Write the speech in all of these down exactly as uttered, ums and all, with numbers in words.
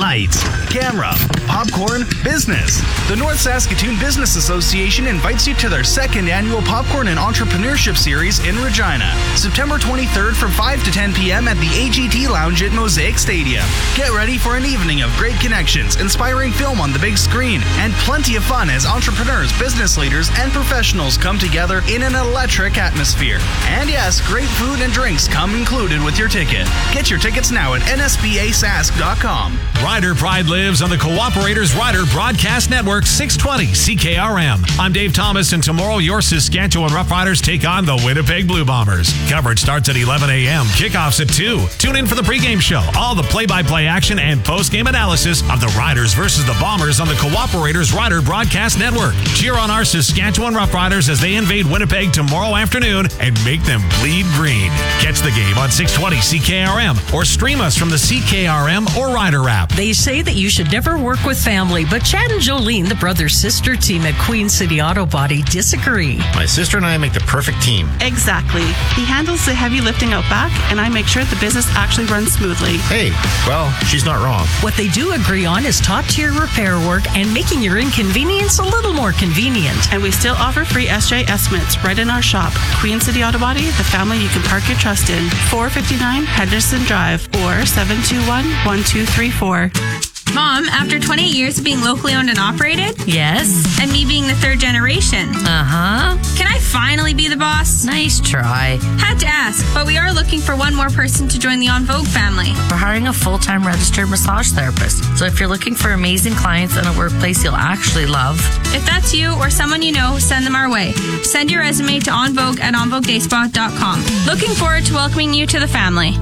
Lights, camera, popcorn, business. The North Saskatoon Business Association invites you to their second annual Popcorn and Entrepreneurship Series in Regina, September twenty-third from five to ten p.m. at the A G T Lounge at Mosaic Stadium. Get ready for an evening of great connections, inspiring film on the big screen, and plenty of fun as entrepreneurs, business leaders, and professionals come together in an electric atmosphere. And yes, great food and drinks come included with your ticket. Get your tickets now at N S B A sask dot com. Rider Pride lives on the Cooperators Rider Broadcast Network, six twenty C K R M. I'm Dave Thomas, and tomorrow your Saskatchewan Roughriders take on the Winnipeg Blue Bombers. Coverage starts at eleven a.m. Kickoffs at two. Tune in for the pregame show, all the play-by-play action and postgame analysis of the Riders versus the Bombers on the Cooperators Rider Broadcast Network. Cheer on our Saskatchewan Roughriders as they invade Winnipeg tomorrow afternoon and make them bleed green. Catch the game on six twenty C K R M or stream us from the C K R M or Rider app. They say that you should never work with family, but Chad and Jolene, the brother-sister team at Queen City Auto Body, disagree. My sister and I make the perfect team. Exactly. He handles the heavy lifting out back, and I make sure the business actually runs smoothly. Hey, well, she's not wrong. What they do agree on is top-tier repair work and making your inconvenience a little more convenient. And we still offer free S J estimates right in our shop. Queen City Auto Body, the family you can park your trust in. four fifty-nine Henderson Drive or seven two one, one two three four. Mom, after twenty-eight years of being locally owned and operated, Yes. and me being the third generation, Uh-huh. can I finally be the boss? Nice try. Had to ask, but we are looking for one more person to join the En Vogue family. We're hiring a full-time registered massage therapist. So if you're looking for amazing clients in a workplace you'll actually love, If that's you or someone you know, send them our way. Send your resume to envogue at envogue day spa dot com. Looking forward to welcoming you to the family.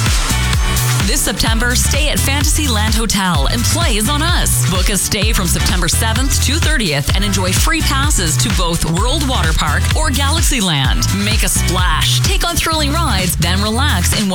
This September, stay at Fantasyland Hotel and play is on us. Book a stay from September seventh to thirtieth and enjoy free passes to both World Water Park or Galaxyland. Make a splash, take on thrilling rides, then relax in one